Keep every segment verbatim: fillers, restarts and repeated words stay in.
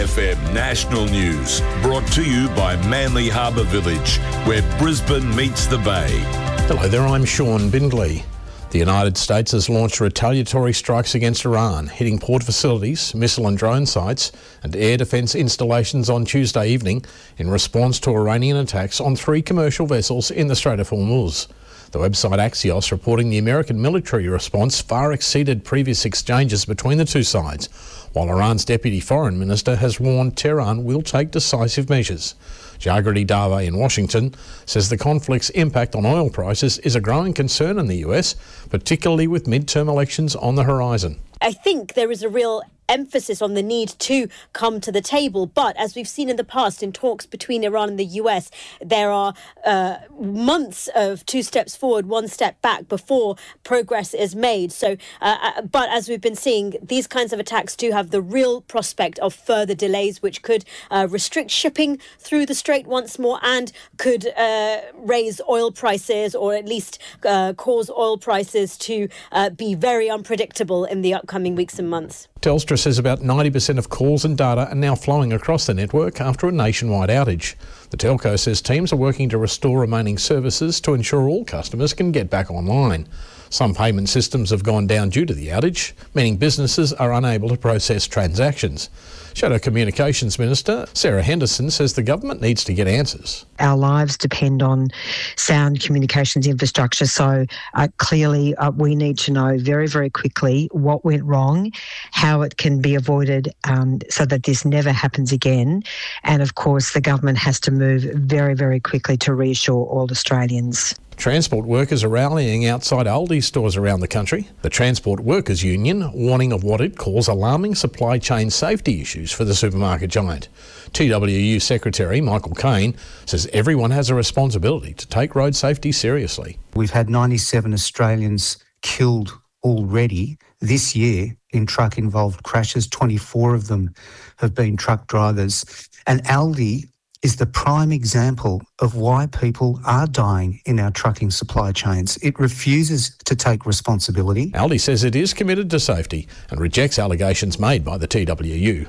F M National News, brought to you by Manly Harbour Village, where Brisbane meets the Bay. Hello there, I'm Sean Bindley. The United States has launched retaliatory strikes against Iran, hitting port facilities, missile and drone sites and air defence installations on Tuesday evening in response to Iranian attacks on three commercial vessels in the Strait of Hormuz. The website Axios reporting the American military response far exceeded previous exchanges between the two sides, while Iran's Deputy Foreign Minister has warned Tehran will take decisive measures. Jagrati Dave in Washington says the conflict's impact on oil prices is a growing concern in the U S, particularly with midterm elections on the horizon. I think there is a real emphasis on the need to come to the table. But as we've seen in the past in talks between Iran and the U S, there are uh, months of two steps forward, one step back before progress is made. So, uh, but as we've been seeing, these kinds of attacks do have the real prospect of further delays, which could uh, restrict shipping through the strait once more and could uh, raise oil prices, or at least uh, cause oil prices to uh, be very unpredictable in the upcoming weeks and months. Telstra says about ninety percent of calls and data are now flowing across the network after a nationwide outage. The telco says teams are working to restore remaining services to ensure all customers can get back online. Some payment systems have gone down due to the outage, meaning businesses are unable to process transactions. Shadow Communications Minister Sarah Henderson says the government needs to get answers. Our lives depend on sound communications infrastructure, so uh, clearly uh, we need to know very, very quickly what went wrong, how it can be avoided um, so that this never happens again. And of course, the government has to move very, very quickly to reassure all Australians. Transport workers are rallying outside Aldi stores around the country. The Transport Workers Union warning of what it calls alarming supply chain safety issues for the supermarket giant. T W U Secretary Michael Caine says everyone has a responsibility to take road safety seriously. We've had ninety-seven Australians killed already this year in truck-involved crashes. twenty-four of them have been truck drivers. And Aldi is the prime example of why people are dying in our trucking supply chains. It refuses to take responsibility. Aldi says it is committed to safety and rejects allegations made by the T W U.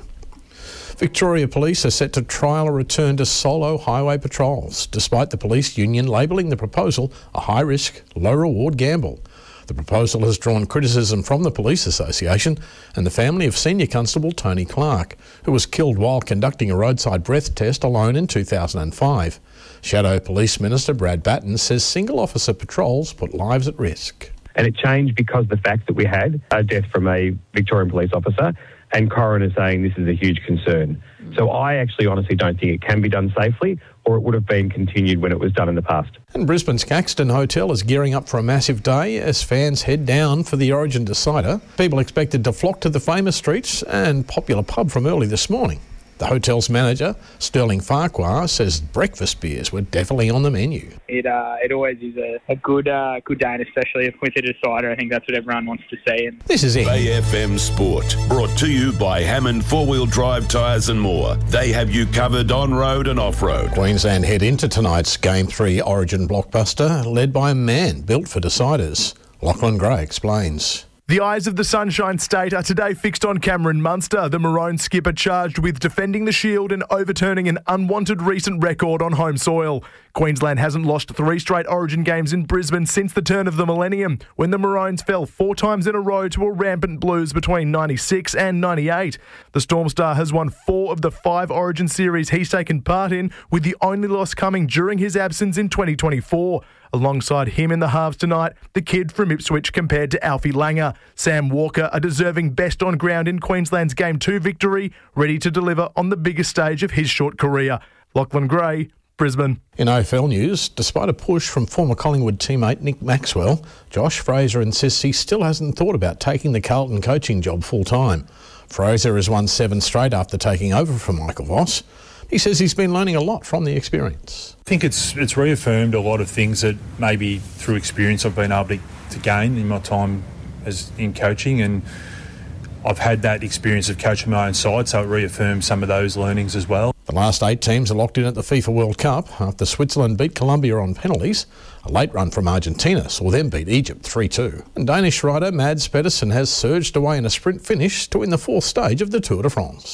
Victoria Police are set to trial a return to solo highway patrols, despite the police union labelling the proposal a high-risk, low-reward gamble. The proposal has drawn criticism from the Police Association and the family of Senior Constable Tony Clark, who was killed while conducting a roadside breath test alone in two thousand five. Shadow Police Minister Brad Batten says single officer patrols put lives at risk. And it changed because of the fact that we had a death from a Victorian police officer and coroner saying this is a huge concern. So I actually honestly don't think it can be done safely, or it would have been continued when it was done in the past. And Brisbane's Caxton Hotel is gearing up for a massive day as fans head down for the Origin decider. People expected to flock to the famous streets and popular pub from early this morning. The hotel's manager, Sterling Farquhar, says breakfast beers were definitely on the menu. It uh, it always is a, a good uh, good day, and especially with a decider. I think that's what everyone wants to see. And this is it. Bay F M Sport, brought to you by Hammond Four-Wheel Drive Tyres and more. They have you covered on-road and off-road. Queensland head into tonight's Game three Origin blockbuster, led by a man built for deciders. Lachlan Gray explains. The eyes of the Sunshine State are today fixed on Cameron Munster, the Maroon skipper charged with defending the Shield and overturning an unwanted recent record on home soil. Queensland hasn't lost three straight Origin games in Brisbane since the turn of the millennium, when the Maroons fell four times in a row to a rampant Blues between ninety-six and ninety-eight. The Storm Star has won four of the five Origin series he's taken part in, with the only loss coming during his absence in twenty twenty-four. Alongside him in the halves tonight, the kid from Ipswich compared to Alfie Langer. Sam Walker, a deserving best on ground in Queensland's Game two victory, ready to deliver on the biggest stage of his short career. Lachlan Gray, Brisbane. In A F L news, despite a push from former Collingwood teammate Nick Maxwell, Josh Fraser insists he still hasn't thought about taking the Carlton coaching job full-time. Fraser has won seven straight after taking over from Michael Voss. He says he's been learning a lot from the experience. I think it's it's reaffirmed a lot of things that maybe through experience I've been able to, to gain in my time as in coaching, and I've had that experience of coaching my own side, so it reaffirms some of those learnings as well. The last eight teams are locked in at the FIFA World Cup after Switzerland beat Colombia on penalties. A late run from Argentina saw them beat Egypt three two. And Danish rider Mads Pedersen has surged away in a sprint finish to win the fourth stage of the Tour de France.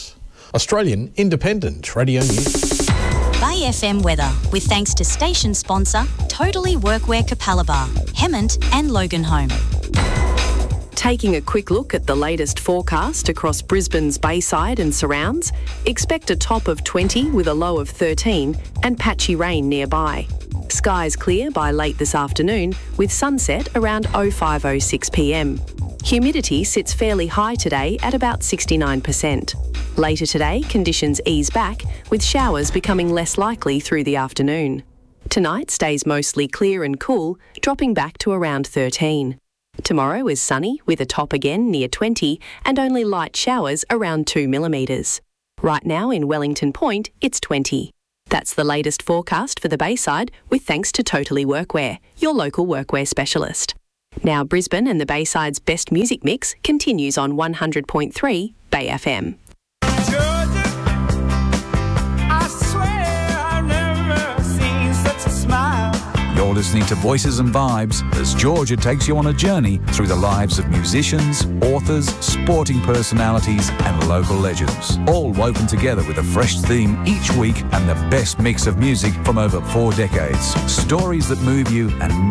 Australian Independent Radio News. Bay F M weather, with thanks to station sponsor Totally Workwear Capalaba, Hemmant and Loganholme. Taking a quick look at the latest forecast across Brisbane's Bayside and surrounds, expect a top of twenty with a low of thirteen and patchy rain nearby. Skies clear by late this afternoon with sunset around oh five oh six p m. Humidity sits fairly high today at about sixty-nine percent. Later today, conditions ease back with showers becoming less likely through the afternoon. Tonight stays mostly clear and cool, dropping back to around thirteen. Tomorrow is sunny with a top again near twenty and only light showers around two millimetres. Right now in Wellington Point, it's twenty. That's the latest forecast for the Bayside with thanks to Totally Workwear, your local workwear specialist. Now Brisbane and the Bayside's best music mix continues on one hundred point three Bay F M. You're listening to Voices and Vibes as Georgia takes you on a journey through the lives of musicians, authors, sporting personalities and local legends, all woven together with a fresh theme each week and the best mix of music from over four decades. Stories that move you and